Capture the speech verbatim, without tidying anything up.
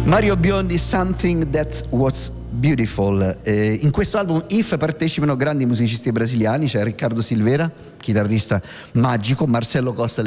Mario Biondi, Something That Was Beautiful. Eh, in questo album If partecipano grandi musicisti brasiliani, c'è cioè Riccardo Silveira, chitarrista magico, Marcelo Costa